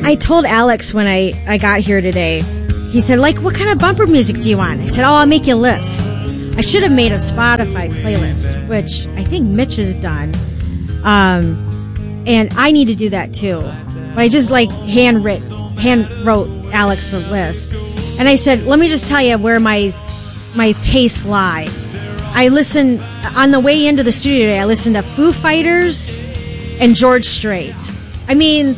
I told Alex when I got here today, he said, like, what kind of bumper music do you want? I said, I'll make you a list. I should have made a Spotify playlist, which I think Mitch has done. And I need to do that too. But I just hand wrote Alex a list. And I said, let me just tell you where my tastes lie. I listened, on the way into the studio today, I listened to Foo Fighters and George Strait. I mean,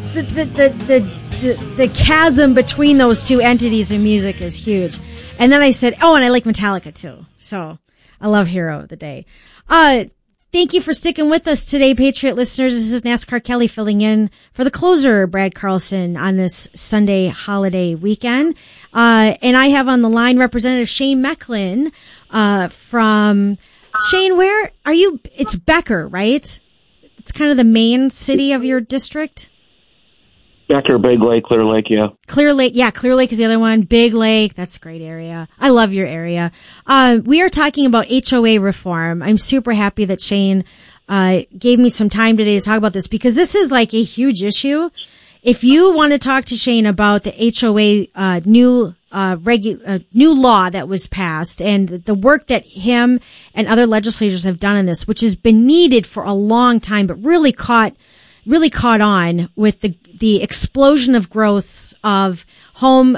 the chasm between those two entities in music is huge. And then I said, oh, and I like Metallica too. So I love Hero of the Day. Thank you for sticking with us today, Patriot listeners. This is NASCAR Kelly filling in for the closer, Brad Carlson, on this Sunday holiday weekend. And I have on the line Representative Shane Mecklin, from Shane, where are you? It's Becker, right? It's kind of the main city of your district. Becker, Big Lake, Clear Lake, yeah. Clear Lake, yeah, Clear Lake is the other one. Big Lake, that's a great area. I love your area. We are talking about HOA reform. I'm super happy that Shane gave me some time today to talk about this because this is like a huge issue. If you want to talk to Shane about the HOA new law that was passed and the work that him and other legislators have done in this, which has been needed for a long time, but really caught on with the explosion of growth of home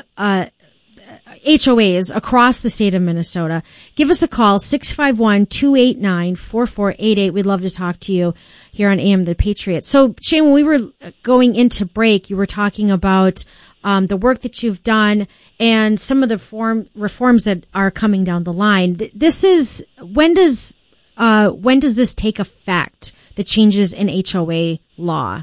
HOAs across the state of Minnesota. Give us a call, 651-289-4488. We'd love to talk to you here on AM The Patriot. So, Shane, when we were going into break, you were talking about the work that you've done and some of the reforms that are coming down the line. This is, when does this take effect, the changes in HOA law?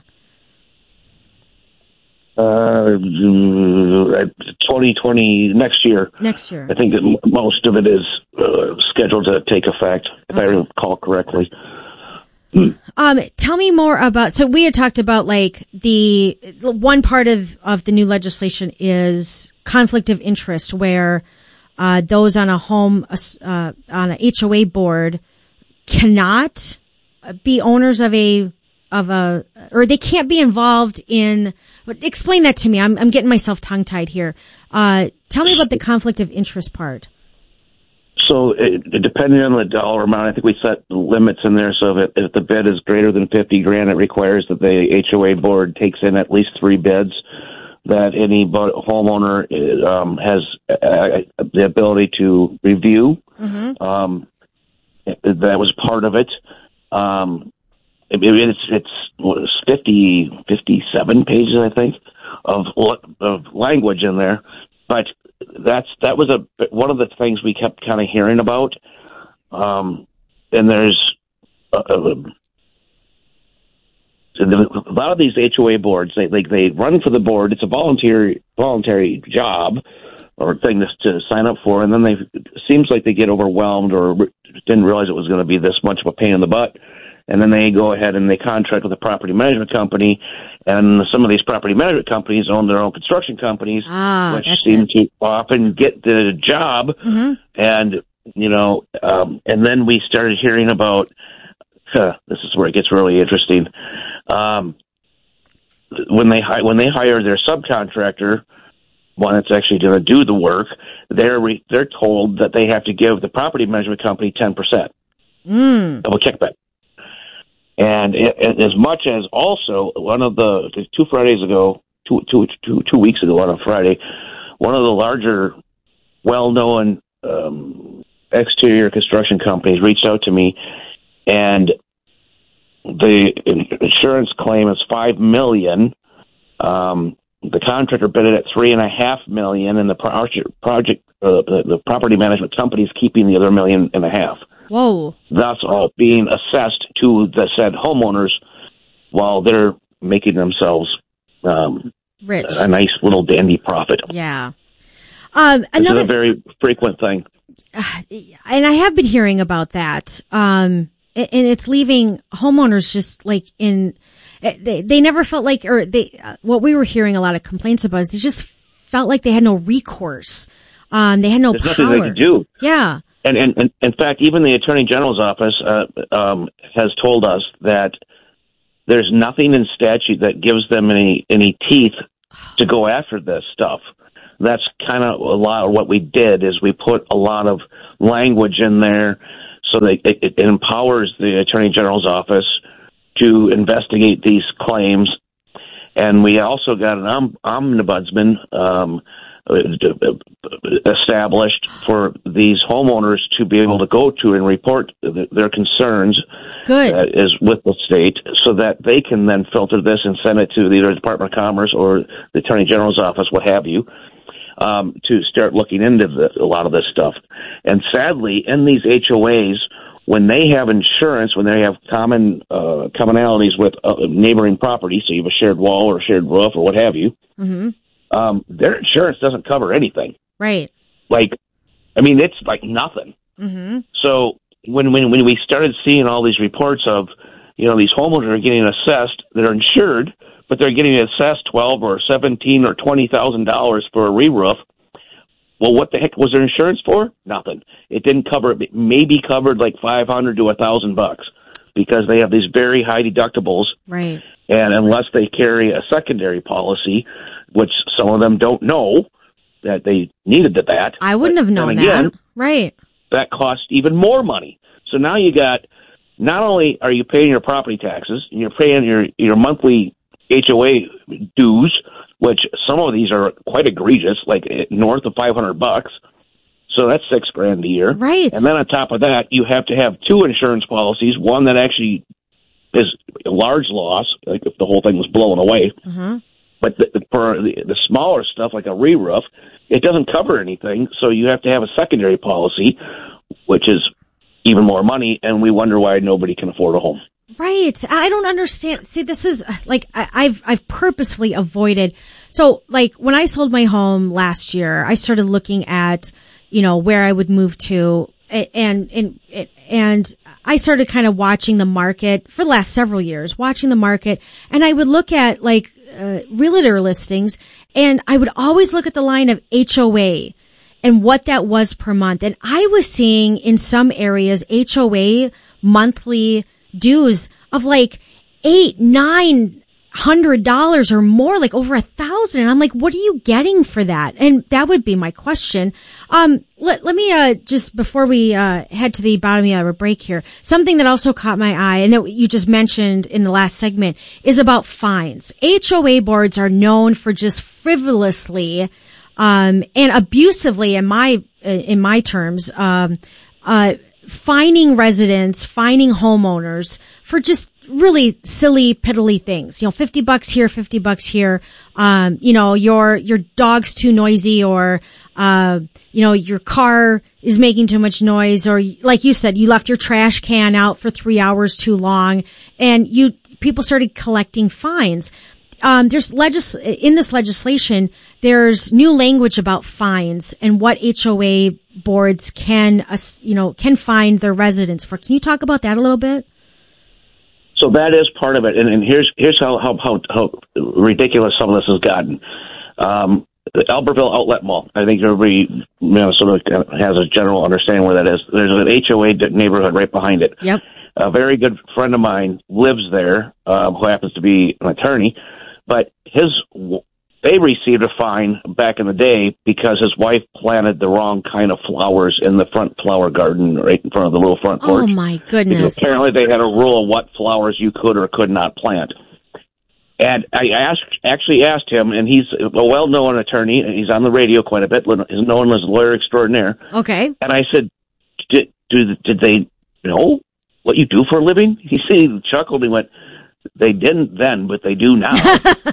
2020, next year. Next year. I think that most of it is scheduled to take effect, if I recall correctly. Tell me more about, so we had talked about like the one part of the new legislation is conflict of interest, where those on a on a HOA board cannot be owners of or they can't be involved in. Explain that to me. I'm getting myself tongue-tied here. Tell me about the conflict of interest part. So, depending on the dollar amount, I think we set limits in there. So, if the bid is greater than $50,000, it requires that the HOA board takes in at least 3 bids. That any homeowner has the ability to review. Mm-hmm. That was part of it. It's 57 pages, I think, of language in there. But that was one of the things we kept kind of hearing about. And there's a lot of these HOA boards. They run for the board. It's a voluntary job or thing to sign up for, and then it seems like they get overwhelmed or didn't realize it was going to be this much of a pain in the butt. And then they go ahead and they contract with a property management company, and some of these property management companies own their own construction companies, which seem to often get the job. Mm-hmm. And and then we started hearing about. This is where it gets really interesting. When they hire their subcontractor, one that's actually going to do the work, they're told that they have to give the property management company 10% of a kickback. And as much as also one of the 2 Fridays ago, 2 weeks ago on a Friday, one of the larger, well-known exterior construction companies reached out to me, and the insurance claim is $5 million. The contractor bid it at $3.5 million, and the property management company is keeping the other $1.5 million. Whoa! Thus, all being assessed to the said homeowners while they're making themselves rich, a nice little dandy profit. Yeah. This is a very frequent thing, and I have been hearing about that. And it's leaving homeowners just like in. They never felt like, or what we were hearing a lot of complaints about is they just felt like they had no recourse. They had no There's power. Nothing they could do. Yeah. And in fact, even the Attorney General's office has told us that there's nothing in statute that gives them any teeth to go after this stuff. That's kind of a lot of what we did is we put a lot of language in there so that it empowers the Attorney General's office to investigate these claims. And we also got an ombudsman established for these homeowners to be able to go to and report their concerns. Good. Is with the state, so that they can then filter this and send it to either the Department of Commerce or the Attorney General's office, what have you, to start looking into a lot of this stuff. And sadly, in these HOAs, when they have insurance, when they have commonalities with neighboring property, so you have a shared wall or a shared roof or what have you, their insurance doesn't cover anything. Right. Like, I mean, it's like nothing. So when we started seeing all these reports of, these homeowners are getting assessed, they're insured, but they're getting assessed $12 or $17 or $20,000 for a re-roof. Well, what the heck was their insurance for? Nothing. It didn't cover. It maybe covered like $500 to $1,000 because they have these very high deductibles. Right. And unless they carry a secondary policy, which some of them don't know that they needed that. I wouldn't have known that. Right. That cost even more money. So now you got, not only are you paying your property taxes, and you're paying your monthly HOA dues, which some of these are quite egregious, like north of $500. So that's $6,000 a year. Right. And then on top of that, you have to have two insurance policies, one that actually is a large loss, like if the whole thing was blown away. But for the smaller stuff, like a re-roof, it doesn't cover anything. So you have to have a secondary policy, which is even more money, and we wonder why nobody can afford a home. Right. I don't understand. See, this is like, I've purposefully avoided. So like when I sold my home last year, I started looking at, where I would move to, and I started kind of watching the market for the last several years, and I would look at like, realtor listings, and I would always look at the line of HOA and what that was per month. And I was seeing in some areas HOA monthly dues of like $800-900 or more, like over $1,000. And I'm like, what are you getting for that? And that would be my question. Let me, just before we, head to the bottom of our break here, something that also caught my eye and that you just mentioned in the last segment is about fines. HOA boards are known for just frivolously, and abusively in my terms, fining residents, fining homeowners for just really silly, piddly things. $50 here, $50 here. Your dog's too noisy, or, your car is making too much noise, or like you said, you left your trash can out for 3 hours too long, and people started collecting fines. In this legislation, there's new language about fines and what HOA boards can fine their residents for. Can you talk about that a little bit? So that is part of it, and here's how ridiculous some of this has gotten. The Albertville Outlet Mall, I think everybody sort of has a general understanding where that is. There's an HOA neighborhood right behind it. Yep. A very good friend of mine lives there, who happens to be an attorney, but they received a fine back in the day because his wife planted the wrong kind of flowers in the front flower garden right in front of the little front porch. Oh, my goodness. Because apparently they had a rule of what flowers you could or could not plant. And I actually asked him, and he's a well-known attorney, and he's on the radio quite a bit. He's known as a lawyer extraordinaire. Okay. And I said, did they know what you do for a living? He chuckled and went, they didn't then, but they do now.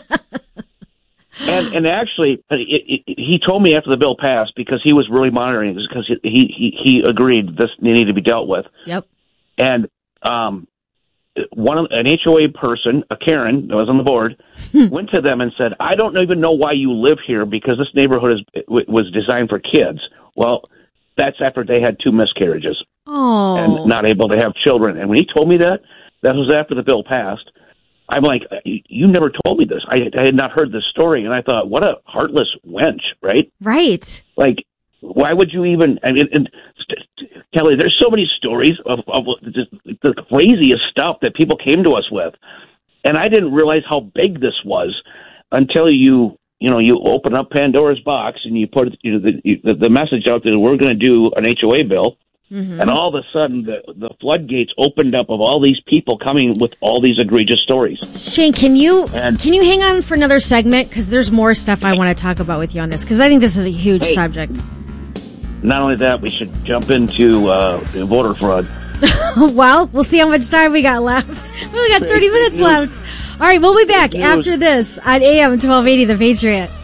And actually, he told me after the bill passed, because he was really monitoring this, because he agreed this needed to be dealt with. Yep. And an HOA person, a Karen that was on the board, went to them and said, "I don't even know why you live here, because this neighborhood was designed for kids." Well, that's after they had 2 miscarriages and not able to have children. And when he told me that was after the bill passed. I'm like, you never told me this. I had not heard this story, and I thought, what a heartless wench, right? Right. Like, why would you even? I mean, Kelly, there's so many stories of just the craziest stuff that people came to us with, and I didn't realize how big this was until you you open up Pandora's box and you put the message out that we're going to do an HOA bill. Mm-hmm. And all of a sudden, the floodgates opened up of all these people coming with all these egregious stories. Shane, can you hang on for another segment? Because there's more stuff I want to talk about with you on this, because I think this is a huge subject. Not only that, we should jump into voter fraud. Well, we'll see how much time we got left. We only got 30 minutes left. All right, we'll be back after this on AM 1280, The Patriot.